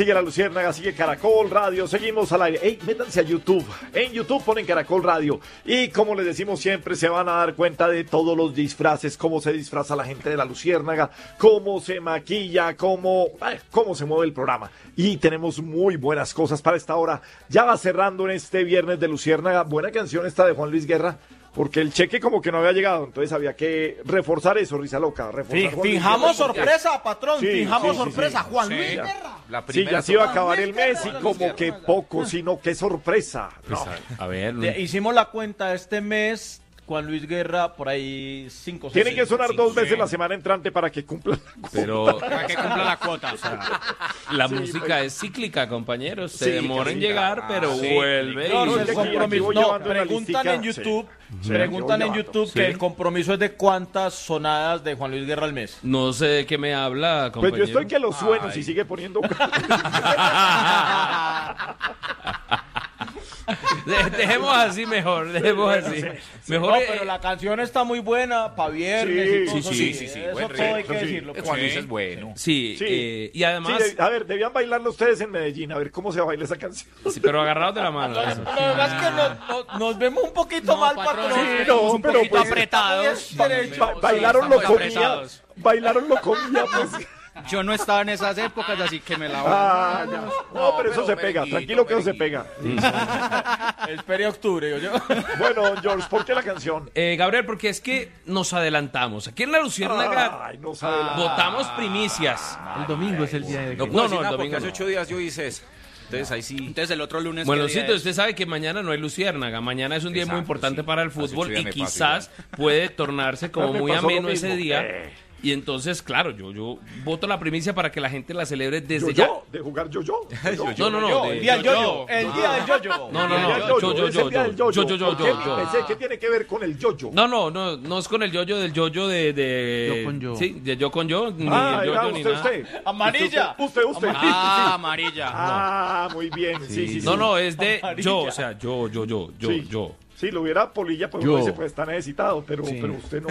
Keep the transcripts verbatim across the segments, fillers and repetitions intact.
Sigue La Luciérnaga, sigue Caracol Radio, seguimos al aire. Ey, métanse a YouTube. En YouTube ponen Caracol Radio. Y como les decimos siempre, se van a dar cuenta de todos los disfraces, cómo se disfraza la gente de La Luciérnaga, cómo se maquilla, cómo, eh, cómo se mueve el programa. Y tenemos muy buenas cosas para esta hora. Ya va cerrando en este viernes de Luciérnaga. Buena canción esta de Juan Luis Guerra. Porque el cheque como que no había llegado, entonces había que reforzar eso, Risa Loca. Reforzar Fi- fijamos sorpresa, patrón, sí, fijamos sí, sí, sorpresa, sí. Juan Sí. Luis Ya. Guerra. La Sí, ya se iba a acabar el mes y como que poco, sino que sorpresa. No. A ver, De- hicimos la cuenta este mes, Juan Luis Guerra, por ahí cinco o seis. Tienen que sonar dos veces la semana entrante para que cumplan. pero Para que cumpla la cuota. la música es cíclica, compañeros. Se Sí, demora en cíclica. llegar, pero Ah, sí. vuelve. No, y- no, es el que aquí- aquí compromiso, voy no, llevando una preguntan listica. en YouTube, Sí. preguntan Sí, en voy YouTube llevando. que Sí. el compromiso es de cuántas sonadas de Juan Luis Guerra al mes. No sé de qué me habla, Pues compañero. yo estoy que lo sueno Ay. si sigue poniendo. De- dejemos así mejor, dejemos así. Mejor No, eh, pero la canción está muy buena, para viernes Sí, y todo sí, eso, sí, sí, sí, eso buen todo hay ritmo, que sí. decirlo. Juan Luis es bueno. sí, Sí. eh, y Sí, además, de- a ver, debían bailarlo ustedes en Medellín, a ver cómo se baila esa canción. sí, pero agarrados de la mano. eso. La verdad es que nos, nos- nos vemos un poquito mal, patrón. Sí, no, un pero poquito pues, apretados. Ba- bailaron estamos lo comía. apretados. Bailaron lo comía, pues. Yo no estaba en esas épocas, así que me la voy. Ah, ya. No, pero eso pero se pega, merenguito, tranquilo que eso se merenguito. pega. Espere octubre, yo. yo. Bueno, George, ¿por qué la canción? Eh, Gabriel, porque es que nos adelantamos. Aquí en La Luciérnaga Ay, no sabe la- votamos primicias. El domingo es el día de... No, No, no, no, el porque domingo hace no. ocho días yo hice eso. Entonces ahí sí. Entonces el otro lunes. Bueno, ¿qué día Cito, es? usted sabe que mañana no hay Luciérnaga. Mañana es un día muy Exacto, importante sí. para el Hace fútbol ocho días y me pasó quizás puede tornarse como Me muy pasó lo ameno ese mismo. día. Eh. Y entonces, claro, yo, yo voto la primicia para que la gente la celebre desde ¿Yo, ya. yo? ¿De jugar yo-yo? No, no, no. Yo, de- el día del yo, yo-yo. El día del yo-yo. No, no, El no. día del Yo, yo-yo, yo, es el yo, día del yo, yo-yo. yo, yo, ¿Por qué yo, mi yo. P C? ¿Qué tiene que ver con el yo-yo? No, no, no, no es con el yoyo del yoyo de, de... Yo con yo. Sí, de yo con yo, ni Ah, el era yoyo ni usted, nada. usted. Amarilla. Usted, usted. usted. Ah, amarilla. Ah, muy bien. Sí, sí, sí. No, no, es de Amarilla. yo, o sea, yo, yo, yo, yo, Sí. yo. Si lo hubiera Polilla, pues Yo. uno dice, pues está necesitado, pero, Sí. pero usted no.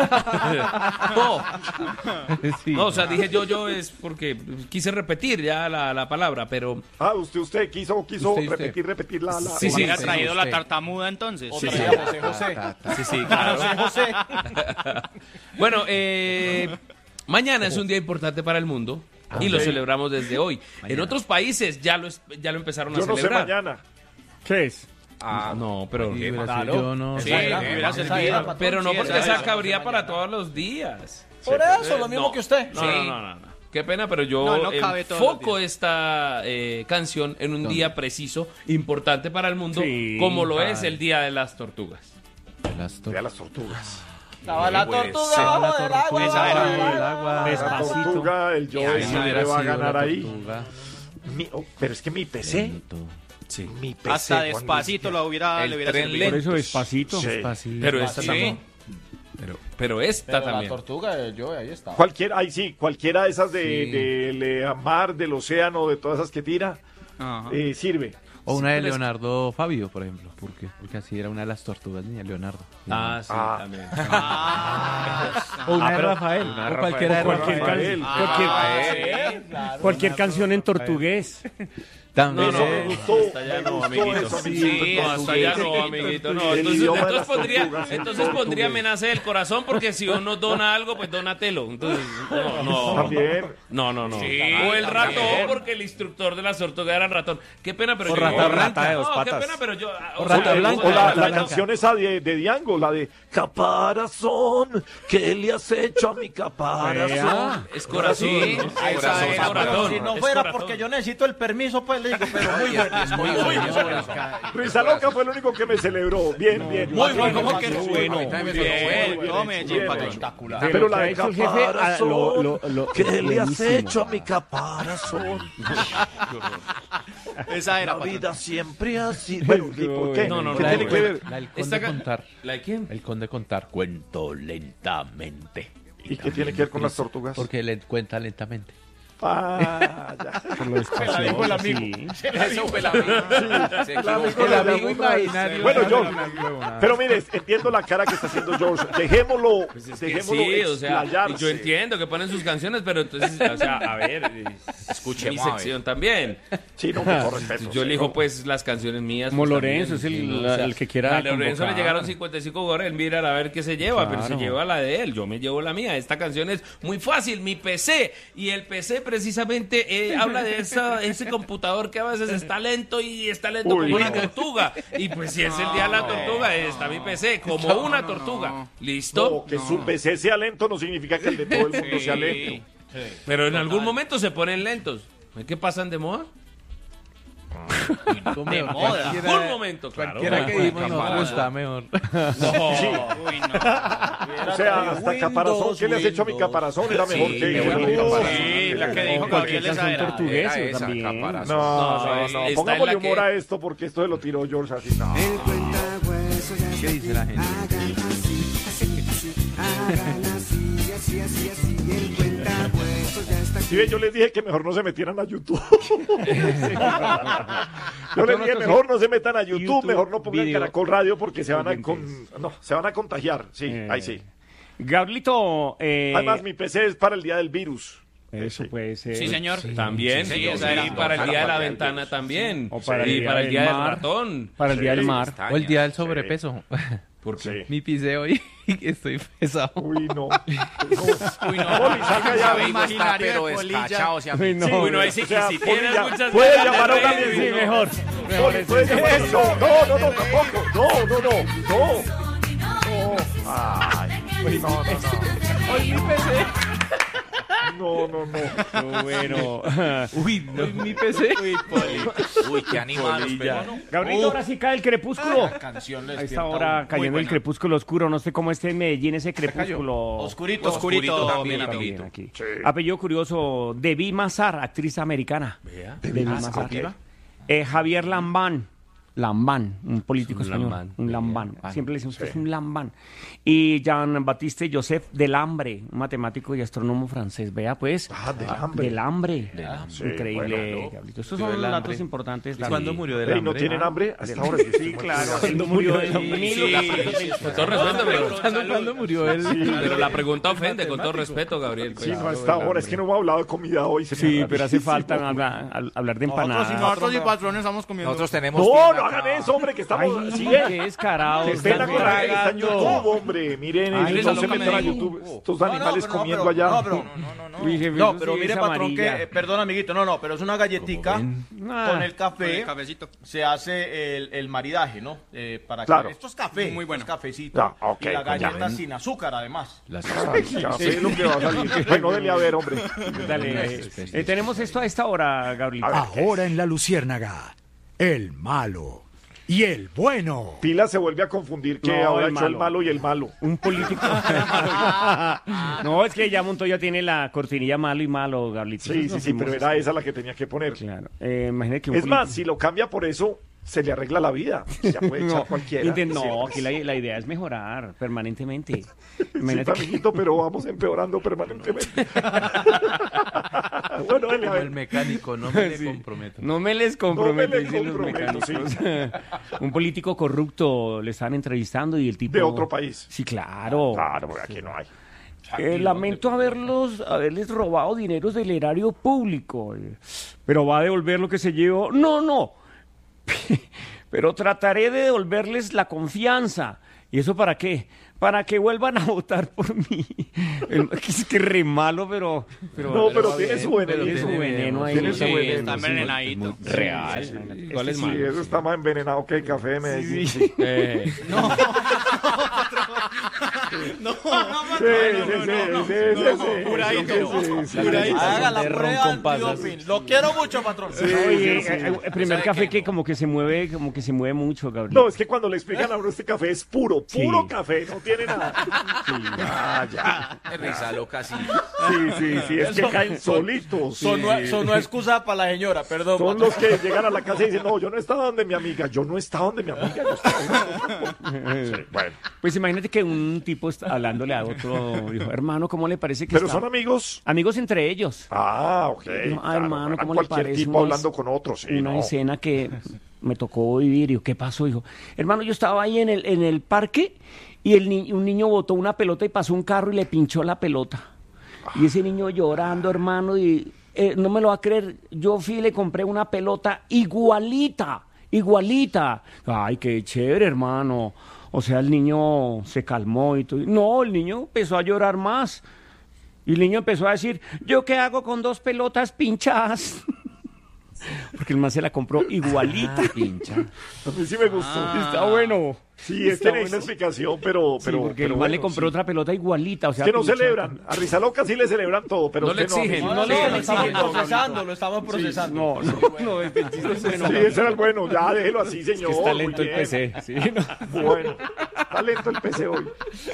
No, Sí. no, o sea, dije yo, yo es porque quise repetir ya la, la palabra, pero Ah, usted, usted quiso, quiso Usted, usted. repetir, repetir la... la Sí, sí, Hubiera sí, traído la usted. tartamuda entonces. Otra sí. día, José José. sí, sí, claro. José José. Bueno, eh, mañana es un día importante para el mundo y lo Ok. celebramos desde hoy. En otros países ya lo, es- ya lo empezaron a Yo no sé celebrar. mañana. ¿Qué es? Ah, No, pero, Sí, hubiera Claro. sido yo, no. Sí, Esa era, hubiera esa servido. era, patrón. pero no Sí, porque esa esa era. cabría para todos los días. Por eso, lo mismo No. que usted. No, Sí. no, no, no, no. Qué pena, pero yo No, no cabe todos enfoco los días. esta eh, canción en un día preciso, importante para el mundo, Sí, como lo es claro. el Día de las Tortugas. Las Ve a las tortugas. Estaba la Pues, tortuga sí. bajo del agua. Esa era. bajo del el agua. agua. La tortuga, el yo, Ay, ese no, le hubiera va a sido ganar la ahí. tortuga. Mi- oh, pero es que mi P C, Sí. mi P C. Hasta Juan Luis despacito Guerra. lo hubiera, El le hubiera tren servido. lento. eso despacito. Sí. Despacito. Pero esta Sí. también. Pero, pero esta Pero la también. tortuga del yo, ahí está. Cualquiera, ahí sí, cualquiera de esas de, Sí. del eh, mar, del océano, de todas esas que tira, Ajá. eh, sirve. O una Sí, de pero es- Leonardo Fabio, por ejemplo. ¿Por qué? Porque así era una de las tortugas niña, Leonardo. Ah, sí, Ah. también. O una de Rafael. una de O cualquiera de Cualquier Rafael. can- Cualquier- cualquier- Claro, Cualquier una canción en portugués. También. Eso me eh, gustó, Hasta allá me no, gustó amiguito. eso, Sí, amiguito. no, hasta allá no, amiguito. No, El entonces, idioma de entonces las pondría, tortugas en entonces pondría portugués. amenaza del corazón porque si uno dona algo, pues donatelo. Entonces, no, no. También. No, no, no. Sí, o el también. ratón, porque el instructor de las tortugas era el ratón. Qué pena, pero O yo. rata o blanca. de dos no, patas. qué pena, pero yo. O sea, rata O blanca. la, la Blanca. canción esa de, de Diango, la de Caparazón, ¿qué le has hecho a mi caparazón? Es corazón. Sí, ¿no? esa Es era, corazón. Si no es fuera corazón. porque yo necesito el permiso, pues le digo, pero muy bueno. Muy bueno. Risa Loca fue el único que me celebró. Bien, bien. Muy bueno, Bien, que bien, bueno. bien, Bien, bien, no, Medellín, bien, patrón. Espectacular. Pero la que ha de hecho el jefe, ah, caparazón, lo- lo- lo- ¿qué le has buenísimo. hecho a mi caparazón? Esa La era, patrón. vida siempre así. Bueno, ¿y por qué? No, no, ¿Qué no, tiene no, que no. ver? La del conde Esta ca- contar. ¿La de quién? El conde contar. Cuento lentamente. ¿Y qué tiene que ver con las tortugas? Porque le cuenta lentamente. Ah, ya. Por lo espacioso, el amigo. sí. Eso fue la amiga. Se equivocó. El amigo imaginario. Bueno, no, George, no, no, no, no. pero mire, entiendo la cara que está haciendo George. Dejémoslo, Pues es que dejémoslo sí, o sea, explayarse. yo entiendo que ponen sus canciones, pero entonces, o sea, a ver, es mi Escuchemos a ver. sección también. Sí, no, con todo respeto. Yo sí, elijo no. pues las canciones mías. Como pues, Lorenzo, también, es el- sí, ¿no? la- el que quiera A Lorenzo le convocar. llegaron cincuenta y cinco goles, mira a ver qué se lleva, pero se Claro. lleva la de él, yo me llevo la mía. Esta canción es muy fácil, mi P C, y el P C precisamente eh, habla de esa, ese computador que a veces está lento y está lento Uy, como una no. tortuga. Y pues si es el día de la tortuga, está mi P C como una tortuga. ¿Listo? No, que su P C sea lento no significa que el de todo el mundo sea lento. Pero en algún momento se ponen lentos. ¿Qué pasan de moda? De moda. En algún momento, claro. Cualquiera que Bueno, dimos nos campanazo. gusta mejor. Uy, no. O sea, hasta caparazón. ¿Qué le has hecho a mi caparazón? Era mejor Sí, que mejor Uy, que Caparazón. Sí, la que dijo O cualquier Gabriel esa canción era. portuguesa Era esa, también. Caparazón. No, No, no, es- no. está en Pongámosle la que- humor a esto porque esto se lo tiró George así. No. ¿Qué dice la gente? Si ven, yo les dije que mejor no se metieran a YouTube. Yo les dije mejor no se metan a YouTube, YouTube, mejor no pongan video, Caracol Radio porque se van a con... oyentes. no, se van a contagiar. Sí, Eh, ahí sí. Gablito, eh, Además, mi P C es para el día del virus. eso Sí. puede ser. Sí, señor. También, Sí, sí, esa era. y para el día de la Para el ventana virus. también. O para y el día para el del día del mar. ratón. Para el día del Sí, mar. está. O el día del sobrepeso. ¿Por qué? Sí. Mi pisé hoy estoy pesado. Uy, no. Uy, no. Poli, salga ya. Amigo está, imaginario pero de polilla. descachado, se Uy, no. Uy, no, ahí sí O que sea, si Poli, tienes ya- muchas puede ganas de llamar a un reír, amigo. Sí, ¿no? mejor. Poli, puede llamar a- No, no, no, no, tampoco. No, no, no. No. No. Ay. Uy, no, no, no. Hoy mi pisé. No, no, no. Bueno. Uy, no. Hoy mi pisé. Uy, qué animados, pero no. Gabrielito, ahora sí cae el crepúsculo. Canción le A esta despierta hora uno. cayendo Muy el buena. crepúsculo oscuro. No sé cómo esté en Medellín ese crepúsculo. Oscurito. Oscurito también, también, amiguito. También aquí. Sí. Apellido curioso, Debbie Mazar, actriz americana. Vea. Debbie Mazar. Eh, Javier Lambán. Lambán, un político Es un español. lambán. Un lambán. Siempre le decimos que es un lambán. Y Jean-Baptiste Joseph Delambre, un matemático y astrónomo francés. Vea, pues. Ah, Delambre. Delambre. Sí, Increíble, bueno, Gabrielito. Estos Murió son del datos hambre. importantes. ¿Y cuándo murió del Ey, hambre? ¿no tienen Ah, hambre? Hasta ahora sí, sí, Claro, cuando murió en mil ochocientos Con todo respeto, pero, ¿Cuándo, cuándo murió él? pero la pregunta ofende, con todo respeto, Gabriel. pues. Sí, no, hasta ahora. Es que no hemos hablado de comida hoy. se me Sí, da pero hace rarísimo. falta hablar, hablar de Nosotros y empanadas. nosotros y patrones estamos comiendo. Nosotros tenemos. No, tienda no acá. hagan eso, hombre, que estamos... Ay, sí, qué descarado. qué pena con la gente que está en tragando. YouTube, hombre. Miren, Ay, no no se me metan a digan. YouTube. Estos No, no, animales pero no, comiendo pero- allá. No, pero, no, no, no. Uy, jefe, No, eso pero sí mire, es patrón, amarilla. que, eh, perdón, amiguito, no, no, pero es una galletica Ah. con el café. El cafecito. Se hace el, el maridaje, ¿no? Eh, para Claro. que, esto es café, Muy bueno. esto es cafecito. Ya, ok, y la galleta ya. sin azúcar, además. Ay, ya sé lo que va a salir. Bueno, dele a ver, hombre. Dale, eh, eh, tenemos esto a esta hora, Gabriel. Ahora en La Luciérnaga, el malo y el bueno. Pila se vuelve a confundir que No, ahora el echó el malo. malo y el malo. Un político. No, es que ya Montoya tiene la cortinilla malo y malo, Gabriel. Sí, sí, sí, pero era esa la que tenía que poner. Claro. Eh, imagínate que un Es más, político- si lo cambia por eso, se le arregla la vida. Ya puede echar No, cualquiera. intent- no, ¿cierto? aquí la, la idea es mejorar permanentemente. Sí, Imagínate que- amiguito, pero vamos empeorando permanentemente. Bueno, dele a Como el ver. mecánico, no me le comprometo. No me les comprometo, No me les dicen los comprometo, mecánicos. Un político corrupto le están entrevistando y el tipo... De otro país. Sí, claro. Claro, porque aquí no hay. Eh, lamento haberlos, haberles robado dineros del erario público. eh, Pero va a devolver lo que se llevó. No, no. Pero trataré de devolverles la confianza. ¿Y eso para qué? Para que vuelvan a votar por mí. El- es que re malo, pero... pero No, pero va tiene bien, su pero veneno. tiene su tiene veneno ahí. Tiene su Sí, veneno. Está envenenadito. Real. Igual es Sí, malo. eso está más envenenado que el café de Medellín. Sí, sí, Eh, No, sí, sí, sí, sí. Juradito, Sí, sí, sí. juradito. Haga la de ron prueba con pasas. antidoping. Lo quiero mucho, patrón. Oye, sí, sí. eh, el primer café que como que se mueve, como que se mueve mucho, Gabriel. No, es que cuando le explican a uno este café es puro, puro Sí. café, no tiene nada. Ah, ya. Es risa loca, sí. Sí, sí, sí, es que caen solitos. sí. Sonó, sonó excusa para la señora, perdón. Son patrón. los que llegan a la casa y dicen, no, yo no estaba donde mi amiga, yo no estaba donde mi amiga, yo estaba donde... Sí, bueno. Pues imagínate que un tipo está hablándole a otro, dijo, hermano, ¿cómo le parece que ¿Pero está? son amigos? Amigos entre ellos. Ah, ok. No, ah, claro, hermano, no ¿cómo era le cualquier parece? tipo Una hablando es- con otros. Sí, una no. escena que me tocó vivir. Y yo, ¿qué pasó? Dijo, hermano, yo estaba ahí en el, en el parque y el ni- un niño botó una pelota y pasó un carro y le pinchó la pelota. Y ese niño llorando, hermano, y eh, no me lo va a creer, yo fui y le compré una pelota igualita, igualita. Ay, qué chévere, hermano. O sea, el niño se calmó y todo. No, el niño empezó a llorar más. Y el niño empezó a decir, ¿yo qué hago con dos pelotas pinchadas? Porque el man se la compró igualita. Pincha. A mí sí me gustó. Está bueno. Sí, es Está tiene una bueno. explicación, pero... Sí, pero porque pero el man le bueno, compró sí. otra pelota igualita. O sea, Que no pinchada. celebran. A Rizaloca sí le celebran todo, pero No usted le exigen. a mí No, no, sí, no, a lo mí estamos sí, no, procesando, lo estamos procesando. No, no, no, este chiste es bueno. Sí, ese era el bueno. Ya, déjelo así, señor. Está muy lento el bien. P C. Sí, no. Bueno, está lento el P C hoy.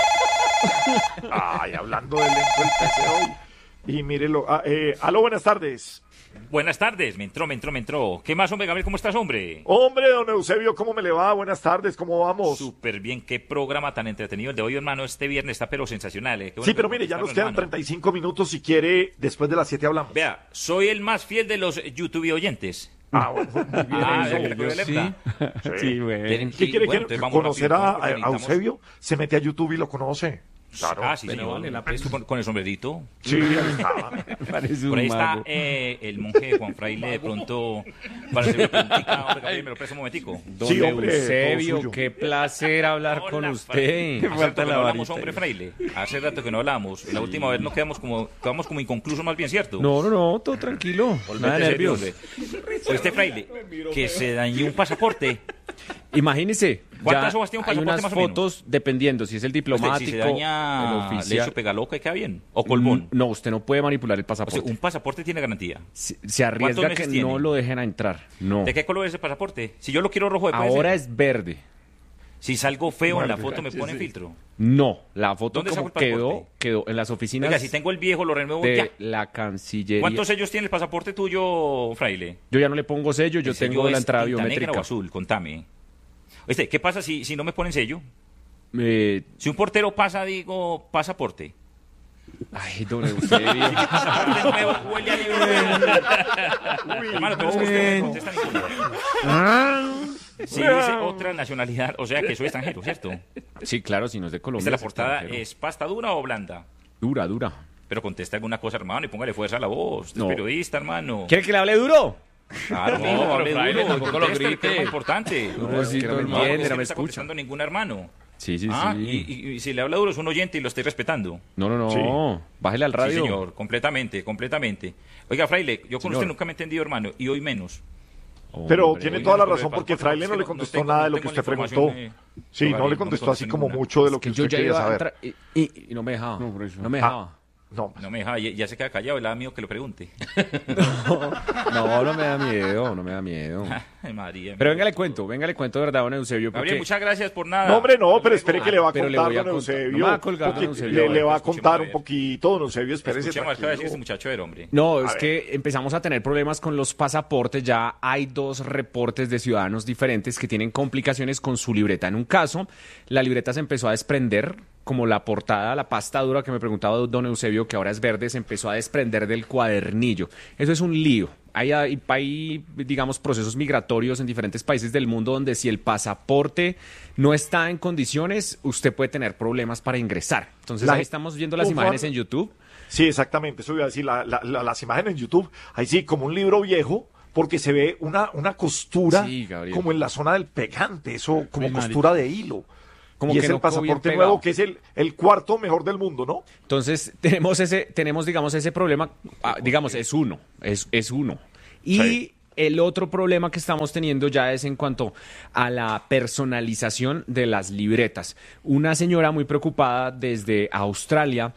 Ay, hablando de lento el P C hoy. Y mírelo. Ah, eh, aló, buenas tardes. Buenas tardes, me entró, me entró, me entró. ¿Qué más, hombre, Gabriel? ¿Cómo estás, hombre? Hombre, don Eusebio, ¿cómo me le va? Buenas tardes, ¿cómo vamos? Súper bien, qué programa tan entretenido el de hoy, hermano. Este viernes está pero sensacional, ¿eh? Qué bueno Sí, que pero lo mire, ya nos contestaron, quedan hermano. treinta y cinco minutos. Si quiere, después de las siete hablamos. Vea, soy el más fiel de los YouTube oyentes. Ah, bueno, muy bien. Ah, Eso. ya que la cogió alerta. Sí, güey. Tienen- ¿Qué y, quiere bueno, que entonces vamos conocer rápido, a, porque a necesitamos- Eusebio? Se mete a YouTube y lo conoce. Claro. Ah, sí, Pero señor. vale la Esto con, con el sombrerito. Sí, ahí estaba. Parece Por ahí un está mago. eh, el monje Juan Fraile de pronto para hacer una preguntita. Hombre, Gabriel, me lo presto un momentico. Don Sí, hombre, todo Eusebio, suyo. qué placer hablar Hola, con Fra- usted. Hace rato que no hablamos, hombre, Fraile. Hace rato que no hablamos. La última vez nos quedamos como, quedamos como inconclusos, más bien, ¿cierto? No, no, no, todo tranquilo. Nada de Volvete nervios. serio, hombre. Oíste, Fraile, que se dañó un pasaporte. Imagínese, ¿Cuántas ya hojas tiene un hay pasaporte unas más o menos? fotos, dependiendo si es el diplomático, Si se el daña, le oficial. echo pega loca y queda bien. O colbón. No, usted no puede manipular el O sea, pasaporte. un pasaporte tiene garantía. Se, se arriesga ¿Cuántos que meses tiene? no lo dejen a entrar. No. ¿De qué color es ese pasaporte? Si yo lo quiero rojo, ¿puede Ahora ser? es verde. Si salgo feo en la foto, me ponen filtro. No, la foto ¿Dónde como saco el quedó, pasaporte? quedó en las oficinas Oiga, si tengo el viejo, lo renuevo de ya. la Cancillería. ¿Cuántos sellos tiene el pasaporte tuyo, Fraile? Yo ya no le pongo sello, yo ¿El sello tengo la es entrada tinta negra biométrica. o azul? Contame. Oíste, ¿qué pasa si, si no me ponen sello? Eh, Si un portero pasa, digo, pasaporte. ay, don Eusebio. Pasaporte nuevo, huele a libro. Hermano, pero es que usted no me contesta ninguna. Si dice otra nacionalidad, o sea que soy extranjero, ¿cierto? Sí, claro, si no es de Colombia. Esta la es portada extranjero. es pasta dura o blanda. Dura, dura. Pero contesta alguna cosa, hermano, y póngale fuerza a la voz. Usted No. es periodista, hermano. ¿Quiere que le hable duro? Claro, No, mijo, hable pero Fraile, duro, tampoco lo conteste, grite. que Es es importante. No, sí, que no me no, entiende, porque no me no está escucha. contestando ningún hermano. Sí, sí, Ah, sí. y, y- y si le habla duro es un oyente y lo estoy respetando. No, no, no. Bájele al radio. Sí, señor, completamente, completamente. Oiga, Fraile, yo con Señor. usted nunca me he entendido, hermano, y hoy menos. Pero Hombre, tiene oiga, toda la no, razón pero porque para- Fraile no no le tengo- contestó no nada de lo tengo que la usted información, preguntó. eh, Sí, no Gabriel, le no contestó me así conoce como ninguna. mucho de lo Es que que yo usted ya quería iba a saber. entrar y, y- y no me dejaba. No, por eso. No me Ah, dejaba. no. No me deja, ya, ya se queda callado, el mío que lo pregunte. No, no me da miedo, no me da miedo. Ay, María. Pero venga, le cuento, venga, le cuento de verdad, don Eusebio. Gabriel, porque- muchas gracias por nada. No, hombre, no, Hasta pero luego. espere que le va a Pero le contar, voy a don contar. Eusebio. No me va a colgar, porque don Eusebio. le, le va a Escuchemos contar a un ver. poquito, don Eusebio, espérese. Escuchemos a ver qué va a decir este tranquilo. muchacho del hombre. No, es ver. que empezamos a tener problemas con los pasaportes. Ya hay dos reportes de ciudadanos diferentes que tienen complicaciones con su libreta. En un caso, la libreta se empezó a desprender, como la portada, la pasta dura que me preguntaba don Eusebio, que ahora es verde, se empezó a desprender del cuadernillo. Eso es un lío. Hay, hay, hay, digamos, procesos migratorios en diferentes países del mundo donde si el pasaporte no está en condiciones, usted puede tener problemas para ingresar. Entonces La- ahí estamos viendo las Uf, imágenes Juan- en YouTube. Sí, exactamente, eso iba a decir, la- la- la- las imágenes en YouTube, ahí sí, como un libro viejo, porque se ve una, una costura Sí, Gabriel. como en la zona del pegante, eso como Uy, costura de hilo. Como y que es no el quedó bien pasaporte pegado. nuevo, que es el, el cuarto mejor del mundo, ¿no? Entonces, tenemos ese, tenemos, digamos, ese problema, ah, digamos, es uno, es, es uno. Y Sí. el otro problema que estamos teniendo ya es en cuanto a la personalización de las libretas. Una señora muy preocupada desde Australia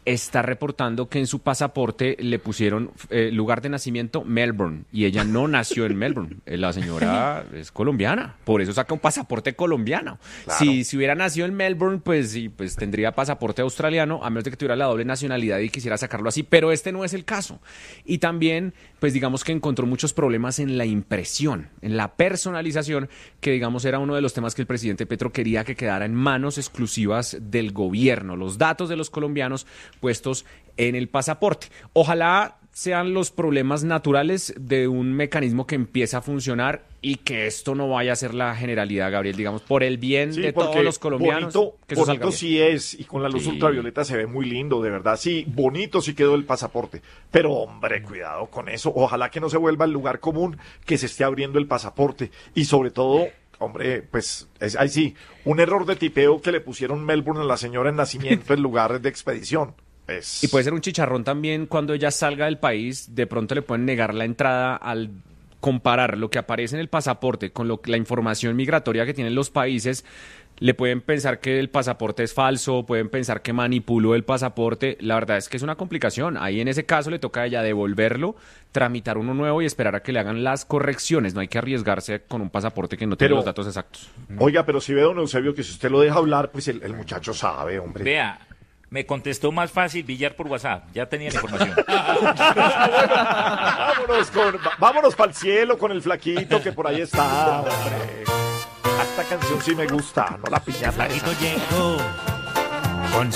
está reportando que en su pasaporte le pusieron eh, lugar de nacimiento Melbourne y ella no nació en Melbourne. Eh, La señora es colombiana, por eso saca un pasaporte colombiano. Claro. Si, si hubiera nacido en Melbourne, pues sí, pues tendría pasaporte australiano, a menos de que tuviera la doble nacionalidad y quisiera sacarlo así, pero este no es el caso. Y también, pues digamos que encontró muchos problemas en la impresión, en la personalización, que digamos era uno de los temas que el presidente Petro quería que quedara en manos exclusivas del gobierno, los datos de los colombianos puestos en el pasaporte. Ojalá sean los problemas naturales de un mecanismo que empieza a funcionar y que esto no vaya a ser la generalidad, Gabriel, digamos, por el bien Sí, de porque todos los colombianos. Bonito, que eso salga bonito bien. sí es, y con la luz Sí. ultravioleta se ve muy lindo, de verdad. Sí, bonito sí quedó el pasaporte. Pero, hombre, cuidado con eso. Ojalá que no se vuelva el lugar común que se esté abriendo el pasaporte. Y sobre todo, hombre, pues, es, ahí sí, un error de tipeo que le pusieron Melbourne a la señora en nacimiento en lugar de expedición. Es... Y puede ser un chicharrón también cuando ella salga del país, de pronto le pueden negar la entrada al comparar lo que aparece en el pasaporte con lo, la información migratoria que tienen los países. Le pueden pensar que el pasaporte es falso, pueden pensar que manipuló el pasaporte. La verdad es que es una complicación. Ahí en ese caso le toca a ella devolverlo, tramitar uno nuevo y esperar a que le hagan las correcciones. No hay que arriesgarse con un pasaporte que no tiene Pero- los datos exactos. Oiga, pero si ve, don Eusebio, que si usted lo deja hablar, pues el, el muchacho sabe, hombre. Vea, me contestó más fácil Villar por WhatsApp. Ya tenía la información. Vámonos con, va- vámonos para el cielo con el flaquito que por ahí está, hombre. Esta canción sí me gusta, no la piñata esa. Flaquito llegó